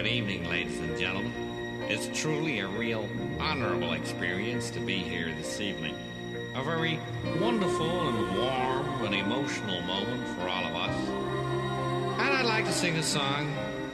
Good evening, ladies and gentlemen. It's truly a real honorable experience to be here this evening. A very wonderful and warm and emotional moment for all of us. And I'd like to sing a song